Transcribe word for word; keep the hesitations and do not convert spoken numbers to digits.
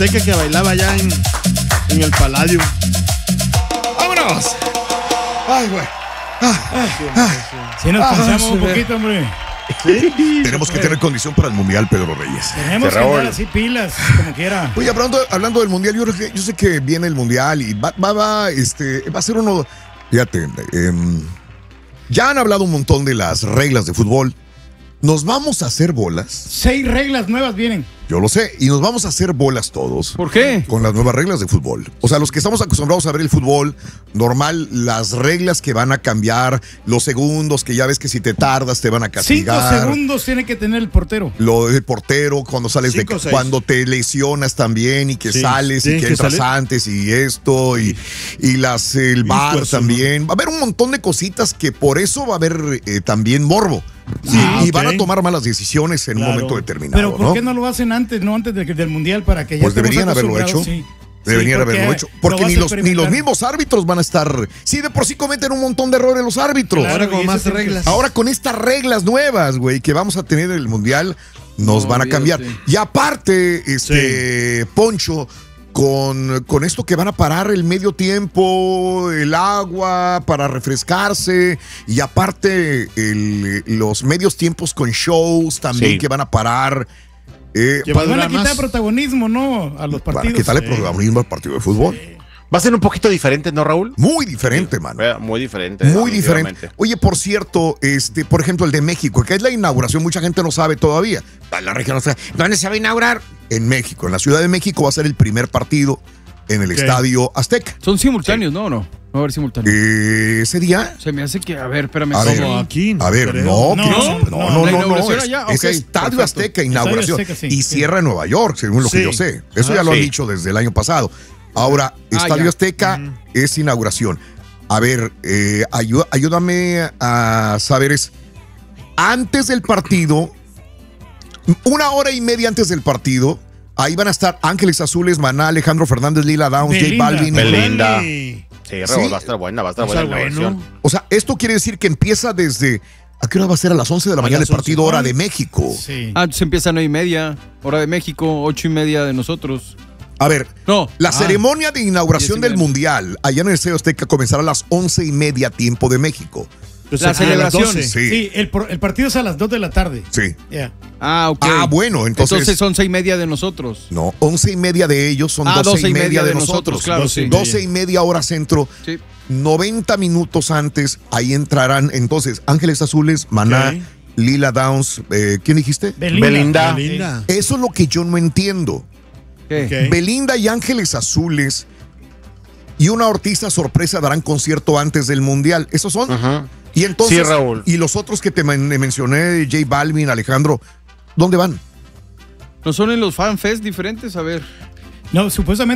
Teca que bailaba allá en, en el Palladium. ¡Vámonos! ¡Ay, güey! Si nos cansamos un poquito, hombre. ¿Sí? Tenemos que tener condición para el Mundial, Pedro Reyes. Tenemos que andar así pilas, como quiera. Oye, hablando, hablando del Mundial, yo, yo sé que viene el Mundial y va, va, va, este, va a ser uno... Fíjate, eh, ya han hablado un montón de las reglas de fútbol. ¿Nos vamos a hacer bolas? Seis reglas nuevas vienen. Yo lo sé, y nos vamos a hacer bolas todos. ¿Por qué? Con las nuevas reglas de fútbol. O sea, los que estamos acostumbrados a ver el fútbol normal, las reglas que van a cambiar, los segundos que ya ves que si te tardas te van a castigar. Cinco segundos tiene que tener el portero. Lo del portero, cuando sales Cinco, de seis. cuando te lesionas también y que Sí, sales y tienes que que entras salir. antes y esto y, y las el bar Hijo de su también. Va a haber un montón de cositas que por eso va a haber eh, también morbo. Sí, y, y ok. van a tomar malas decisiones en Claro. un momento determinado. Pero ¿por ¿no? qué no lo hacen antes, no antes de- del Mundial para que ya Pues estemos deberían haberlo acostumbrados? hecho. Sí. Deberían Sí, porque haberlo hecho. lo Porque vas ni a los, ni los experimentar. mismos árbitros van a estar. Sí, de por sí cometen un montón de errores los árbitros. Claro, Ahora con y eso más tiene que- reglas. Ahora con estas reglas nuevas, güey, que vamos a tener en el Mundial, nos No, van a cambiar. olvídate. Y aparte, este, Poncho, con, con esto que van a parar el medio tiempo, el agua para refrescarse, y aparte el- los medios tiempos con shows también Sí. que van a parar. Eh, Que va a Van a durar quitar más. protagonismo, ¿no? A los para partidos. quitarle protagonismo al partido de fútbol. Va a ser un poquito diferente, ¿no, Raúl? Muy diferente, mano. Eh, Muy diferente. Muy definitivamente. diferente. Oye, por cierto, este, por ejemplo, el de México, que es la inauguración, mucha gente no sabe todavía. La región no sabe. ¿Dónde se va a inaugurar? En México. En la Ciudad de México va a ser el primer partido en el Ok. Estadio Azteca. Son simultáneos, ¿no? ¿O no? No va a haber simultáneos. Eh, ese día. Se me hace que, a ver, espérame. A ¿cómo? ver, Como aquí. A ver, creo. no, No, que- no, no, no, no, la no, inauguración es, allá, es ok, Estadio perfecto. Azteca, inauguración. Azteca, sí, y sí. cierra en Nueva York, según lo que Sí. yo sé. Eso Ah, ya lo han sí. dicho desde el año pasado. Ahora, Ah, Estadio ya. Azteca es inauguración. A ver, eh, ayú- ayúdame a saber, es antes del partido, una hora y media antes del partido, ahí van a estar Ángeles Azules, Maná, Alejandro Fernández, Lila Downs, J Belinda. Balvin. Belinda. Órale. Sí, Raúl, Sí. va a estar buena, va a estar O sea, buena la bueno. inauguración. O sea, esto quiere decir que empieza desde... ¿A qué hora va a ser? A las once de la A mañana el las once. partido, hora Ay. de México. Sí. Ah, entonces empieza a nueve y media, hora de México, ocho y media de nosotros. A ver, No. la Ah, ceremonia de inauguración diez y del media. Mundial allá en el Estadio Azteca comenzará a las once y media tiempo de México. Entonces, La a las celebración. doce. Sí, sí. Sí, el, por- el partido es a las dos de la tarde. Ya. Ah, ok. Ah, bueno, entonces... Entonces once y media de nosotros. No, once y media de ellos son Ah, doce y media de nosotros. claro, Doce y sí. media. doce y media hora centro. Sí. noventa minutos antes, ahí entrarán entonces Ángeles Azules, Maná, Ok. Lila Downs, eh, ¿quién dijiste? Belinda. Belinda. Belinda. Eso es lo que yo no entiendo. ¿Qué? Ok. Belinda y Ángeles Azules y una artista sorpresa darán concierto antes del Mundial. ¿Esos son? Ajá. Y entonces, Sí, Raúl. y los otros que te men- mencioné, J Balvin, Alejandro, ¿dónde van? ¿No son en los fan fest diferentes? A ver. No, supuestamente.